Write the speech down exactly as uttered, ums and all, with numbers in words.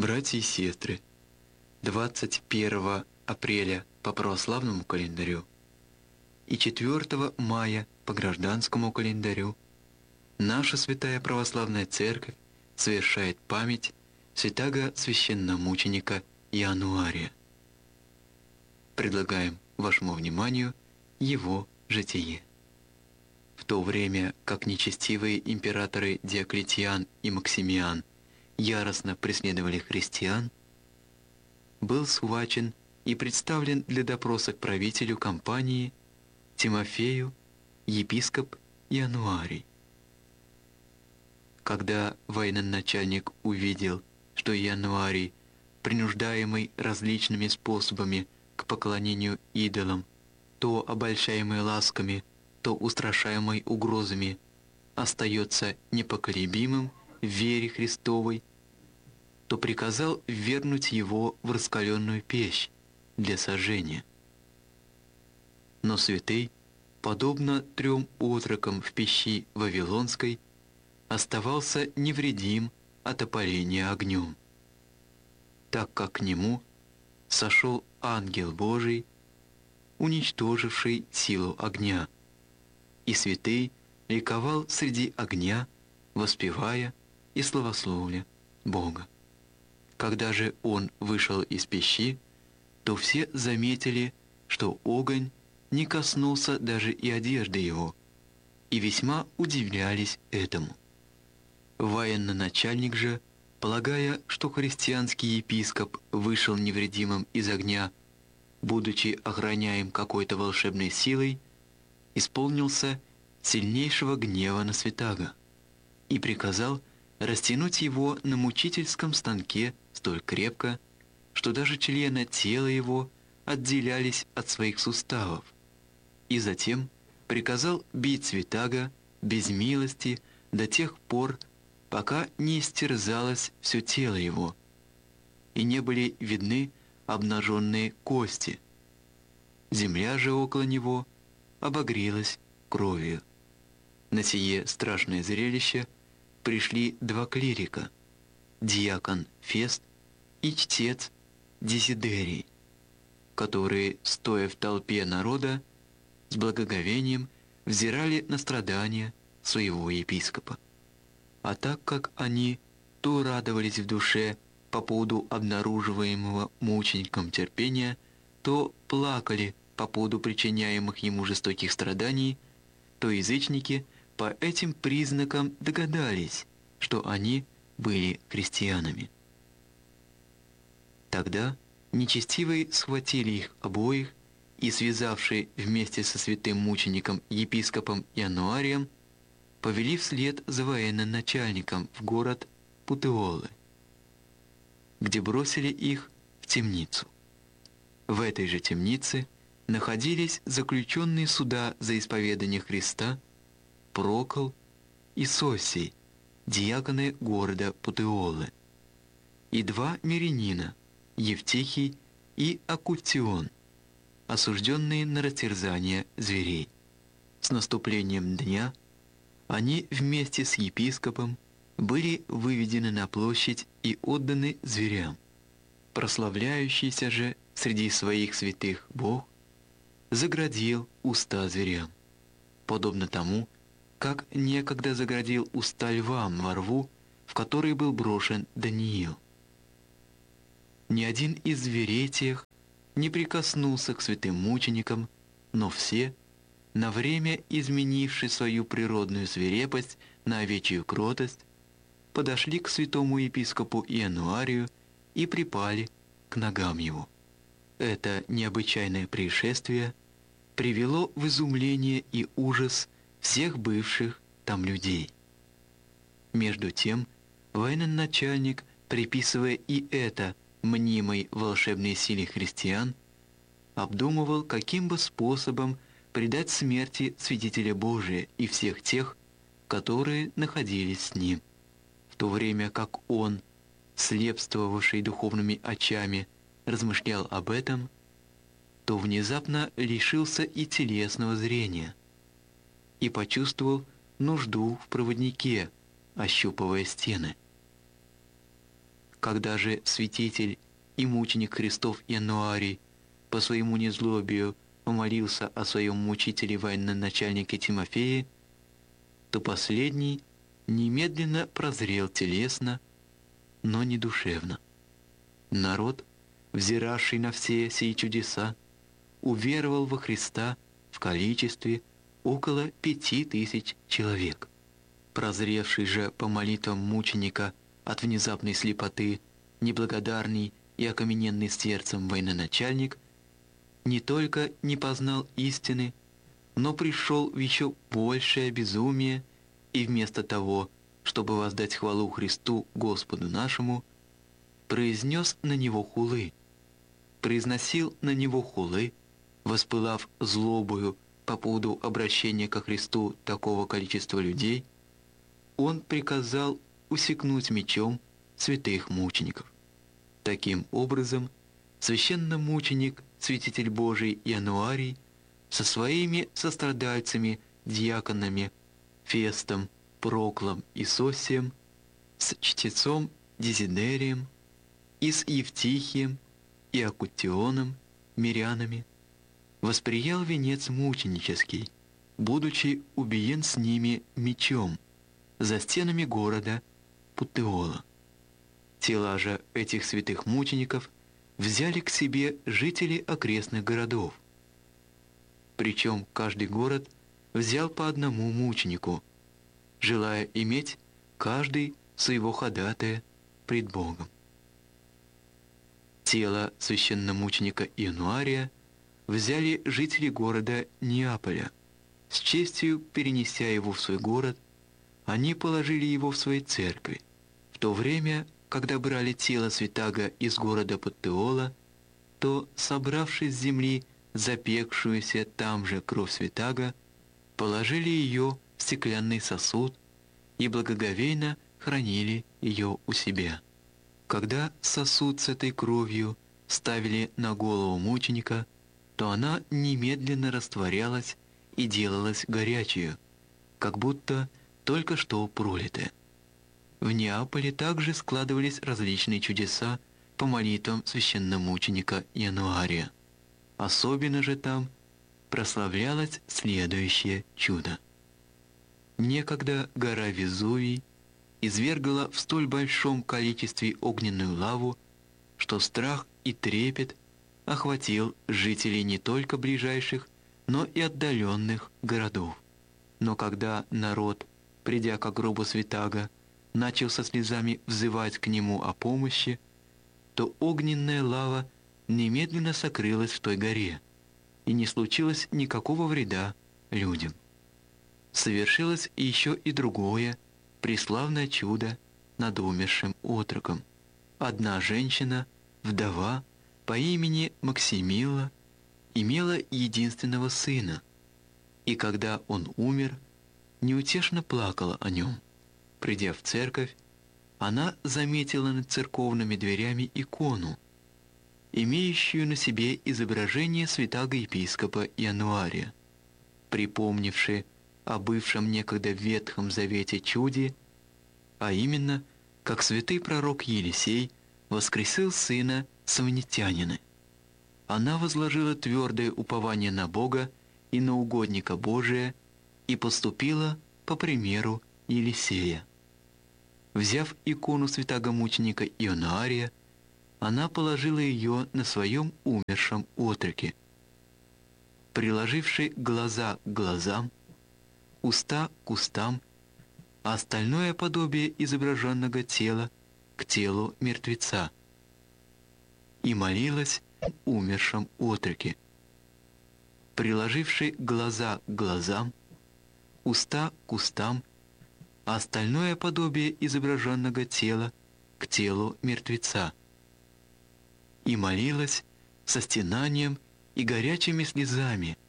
Братья и сестры, двадцать первого апреля по православному календарю и четвёртого мая по гражданскому календарю наша Святая Православная Церковь совершает память святаго священномученика Иануария. Предлагаем вашему вниманию его житие. В то время как нечестивые императоры Диоклетиан и Максимиан яростно преследовали христиан, был схвачен и представлен для допроса к правителю компании Тимофею епископ Иануарий. Когда военачальник увидел, что Иануарий, принуждаемый различными способами к поклонению идолам, то обольщаемый ласками, то устрашаемый угрозами, остается непоколебимым в вере Христовой, то приказал ввергнуть его в раскаленную печь для сожжения. Но святый, подобно трем отрокам в пещи Вавилонской, оставался невредим от опаления огнем, так как к нему сошел ангел Божий, уничтоживший силу огня, и святый ликовал среди огня, воспевая и славословля Бога. Когда же он вышел из пещи, то все заметили, что огонь не коснулся даже и одежды его, и весьма удивлялись этому. Военачальник же, полагая, что христианский епископ вышел невредимым из огня, будучи охраняем какой-то волшебной силой, исполнился сильнейшего гнева на святаго и приказал растянуть его на мучительском станке столь крепко, что даже члены тела его отделялись от своих суставов, и затем приказал бить святаго без милости до тех пор, пока не истерзалось все тело его, и не были видны обнаженные кости. Земля же около него обогрелась кровью. На сие страшное зрелище пришли два клирика, диакон Фест и чтец Дезидерий, которые, стоя в толпе народа, с благоговением взирали на страдания своего епископа. А так как они то радовались в душе по поводу обнаруживаемого мучеником терпения, то плакали по поводу причиняемых ему жестоких страданий, то язычники по этим признакам догадались, что они были христианами. Тогда нечестивые схватили их обоих и, связавшие вместе со святым мучеником епископом Иануарием, повели вслед за военачальником в город Путеолы, где бросили их в темницу. В этой же темнице находились заключенные суда за исповедание Христа Прокол и Сосий, диаконы города Путеолы, и два мирянина, Евтихий и Акутион, осужденные на растерзание зверей. С наступлением дня они вместе с епископом были выведены на площадь и отданы зверям. Прославляющийся же среди своих святых Бог заградил уста зверям, подобно тому, как некогда заградил уста львам во рву, в который был брошен Даниил. Ни один из зверей тех не прикоснулся к святым мученикам, но все, на время изменивши свою природную свирепость на овечью кротость, подошли к святому епископу Иануарию и припали к ногам его. Это необычайное происшествие привело в изумление и ужас всех бывших там людей. Между тем, военачальник, приписывая и это мнимой волшебной силе христиан, обдумывал, каким бы способом предать смерти свидетеля Божия и всех тех, которые находились с ним. В то время как он, слепствовавший духовными очами, размышлял об этом, то внезапно лишился и телесного зрения и почувствовал нужду в проводнике, ощупывая стены. Когда же святитель и мученик Христов Януарий по своему незлобию помолился о своем мучителе военачальнике Тимофее, то последний немедленно прозрел телесно, но не душевно. Народ, взиравший на все сии чудеса, уверовал во Христа в количестве около пяти тысяч человек. Прозревший же по молитвам мученика от внезапной слепоты, неблагодарный и окамененный сердцем военачальник не только не познал истины, но пришел в еще большее безумие и вместо того, чтобы воздать хвалу Христу Господу нашему, произнес на него хулы, произносил на него хулы, воспылав злобою по поводу обращения ко Христу такого количества людей, он приказал усекнуть мечом святых мучеников. Таким образом, священномученик, святитель Божий Януарий со своими сострадальцами, диаконами Фестом, Проклом и Сосием, с чтецом Дезидерием и с Евтихием и Акутионом, мирянами, восприял венец мученический, будучи убиен с ними мечом за стенами города Путеола. Тела же этих святых мучеников взяли к себе жители окрестных городов. Причем каждый город взял по одному мученику, желая иметь каждый своего ходатая пред Богом. Тело священномученика Януария взяли жители города Неаполя. С честью перенеся его в свой город, они положили его в своей церкви. В то время, когда брали тело святаго из города Путеола, то, собравшись с земли запекшуюся там же кровь святаго, положили ее в стеклянный сосуд и благоговейно хранили ее у себя. Когда сосуд с этой кровью ставили на голову мученика, то она немедленно растворялась и делалась горячею, как будто только что пролитая. В Неаполе также складывались различные чудеса по молитвам священномученика Януария. Особенно же там прославлялось следующее чудо. Некогда гора Везувий извергла в столь большом количестве огненную лаву, что страх и трепет охватил жителей не только ближайших, но и отдаленных городов. Но когда народ, придя к гробу святаго, начал со слезами взывать к нему о помощи, то огненная лава немедленно сокрылась в той горе, и не случилось никакого вреда людям. Совершилось еще и другое преславное чудо над умершим отроком. Одна женщина, вдова по имени Максимила, имела единственного сына, и когда он умер, неутешно плакала о нем. Придя в церковь, она заметила над церковными дверями икону, имеющую на себе изображение святаго-епископа Януария. Припомнивши о бывшем некогда в Ветхом Завете чуде, а именно, как святый пророк Елисей воскресил сына самонитянина, она возложила твердое упование на Бога и на угодника Божия и поступила по примеру Елисея. Взяв икону святаго-мученика Ионуария, она положила ее на своем умершем отроке. Приложивши глаза к глазам, уста к устам, а остальное подобие изображенного тела к телу мертвеца, и молилась об умершем отроке. Приложивши глаза к глазам, уста к устам, а остальное подобие изображенного тела к телу мертвеца, и молилась со стенанием и горячими слезами